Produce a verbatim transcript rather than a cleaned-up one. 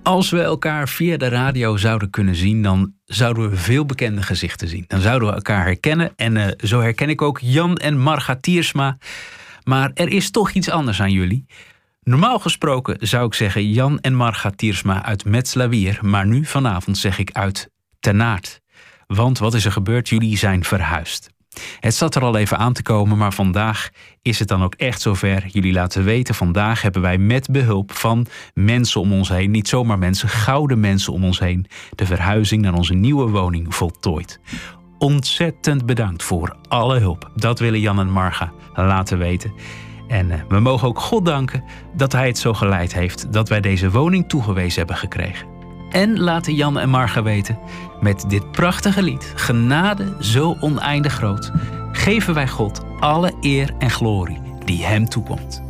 Als we elkaar via de radio zouden kunnen zien, dan zouden we veel bekende gezichten zien. Dan zouden we elkaar herkennen. En uh, zo herken ik ook Jan en Marga Tiersma. Maar er is toch iets anders aan jullie. Normaal gesproken zou ik zeggen Jan en Marga Tiersma uit Metslawier. Maar nu vanavond zeg ik uit Ternate. Want wat is er gebeurd? Jullie zijn verhuisd. Het zat er al even aan te komen, maar vandaag is het dan ook echt zover. Jullie laten weten, vandaag hebben wij met behulp van mensen om ons heen, niet zomaar mensen, gouden mensen om ons heen, de verhuizing naar onze nieuwe woning voltooid. Ontzettend bedankt voor alle hulp. Dat willen Jan en Marga laten weten. En uh, we mogen ook God danken dat hij het zo geleid heeft dat wij deze woning toegewezen hebben gekregen. En laten Jan en Marga weten, met dit prachtige lied, Genade zo oneindig groot, geven wij God alle eer en glorie die hem toekomt.